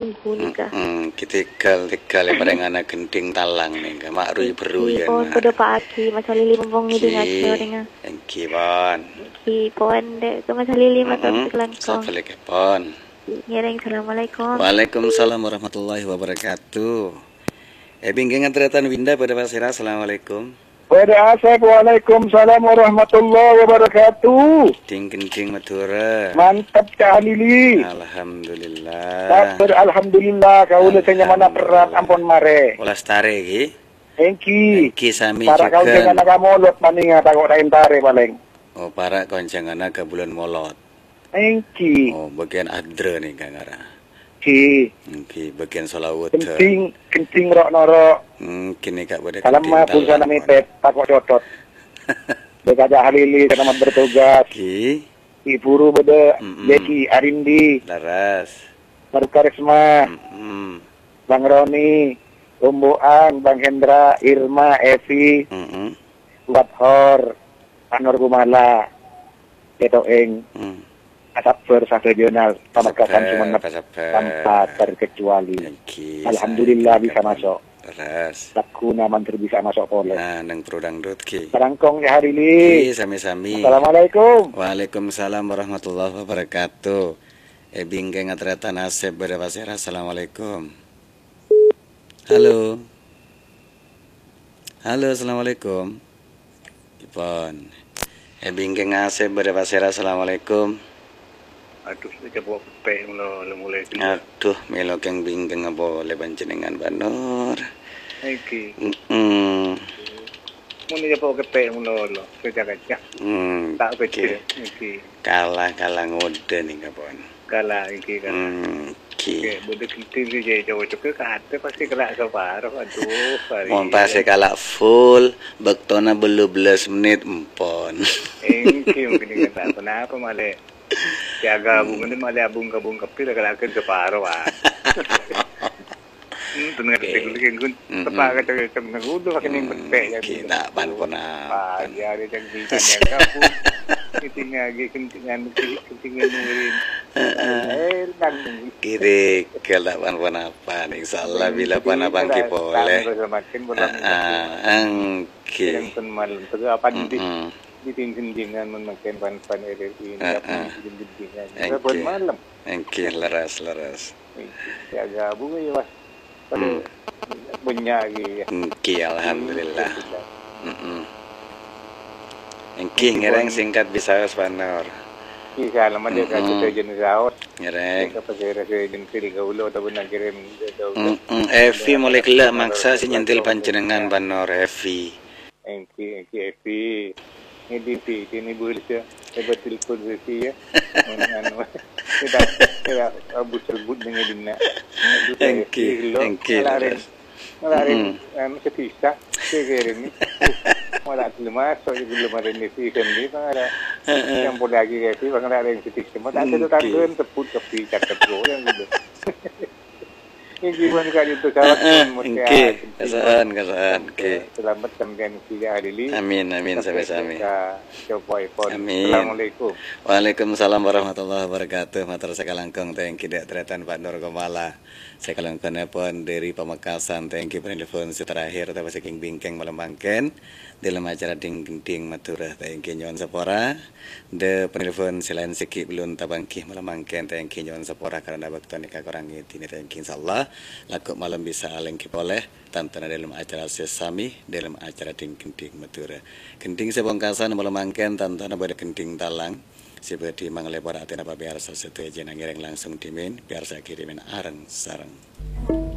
tunggu nih kak. Kita ya pada ngana genting talang nih kak makrui beru ya Pohon pada pagi masa lili mumpung itu ngaco dengan. Engki pon Pohon dek ke masa lili mata kelangkong. Assalamualaikum pon. Ngereng assalamualaikum. Waalaikumsalam warahmatullahi wabarakatuh. Bingkingan teratan Winda pada pasira. Assalamualaikum. Pada Asep, waalaikumsalam warahmatullahi wabarakatuh. Kencing Madura. Mantap Cak Halili. Alhamdulillah. Sabar alhamdulillah. Kau letenya mana berat ampun mare. Ulas tare ki. Engki Sami para kau juga. jangan kamu lot maninga takut rain tare paling. Oh para konjangan ke bulan molot. Engki. Oh bagian adre nih kangara. Engki bagian solawut. Kencing rok norok. Kini kak pada Salam mah pulsa nipet takut cotot. Bekaja Halili karena bertugas. Iburu beda Jeki Arindi. Laras. Baru Karisma. Bang Roni. Umbuan, Bang Hendra, Irma, Evi, Bathor, Anur Gumala, Etoeng, Asapper, Regional, Pamekasan Sumenep, tanpa terkecuali. Alhamdulillah bisa masuk. Takuna menteri bisa masuk boleh. Nah, nang produng dot ki. Sarangkong ya hari ini. Sami-sami. Assalamualaikum. Waalaikumsalam warahmatullahi wabarakatuh. Bingkeng atreta nasib pada pasir. Assalamualaikum. Halo. Halo, assalamualaikum. Ipon. Bingkeng asep pada pasir. Assalamualaikum. Aduh, saya coba kepe mulai. Aduh, melo keng bingkeng apa leban jenengan Banur. Iki. Mun coba kepe mulai kerja-kerja. Tak pede iki. Kalah ngode nih kapon. Kalah iki kan. Oke, bude kenting je cowok-cowok ke ate pasti kena separuh. Aduh, mau pasti kalah full, bektona belum 12 menit empon. Engki mungkin kata kenapa malah jaga bunga ni malah abung kapil kalau separuh ah. Tenang tegul kun tepak kata kena gudu pakai ning betek ya. Kita pan pona. Ya ada yang ditanya kapu. Ketinggal kentingan nurin. Kiri kelapan apa insyaallah bila panapang ki boleh. Angki. Yang pun malam tu apa di tinggingan memakan pan RRI ini apa tinggingan. Pun malam. Angki laras. Ya gabung ya mas. Pada punya lagi. Angki alhamdulillah. Engki ngereng singkat bisa Banur. Bisa lama dia kasih jenis raut. Ngereng. Apa saya jenis kiri gaulo ataupun nak kirim. Evi mulai kelak maksa si nyentil panjenengan Banur Evi. Engki Evi. Ini boleh saya hebat telepon Evi ya. Kita abu terbut dengan dina. Engki. Malarin setisa kirim ni. Malah masuk belum ada nasi sendiri kan ada yang pun lagi kasi bang ada yang setisa. Malah ada tu tanggun teput kepi cakap yang gitu. Ini gimana kalau itu kasaan. Selamat sampai kita hari ini. Amin sami-sami. Assalamualaikum. Waalaikumsalam warahmatullahi wabarakatuh. Matur sekalangkong thank you tretan Pak Nur Gomala. Sekalangkong pun dari Pamekasan thank you penelpon terakhir tapi saking bingkeng melembangkan dalam acara ding Madura thank you nyon sepora. De penelpon selain sikit belum tabangkih melembangkan thank you nyon sepora karena waktu nikah kurang ini thank you insyaallah. Laku malam bisa aleng boleh tantana dalam acara sesami dalam acara ding Madura. Genting sebongkasan melemangkan tantana pada genting talang seperti manglepor atina biar sesuatu aja nangireng langsung dimin biar saya kirimin areng sareng.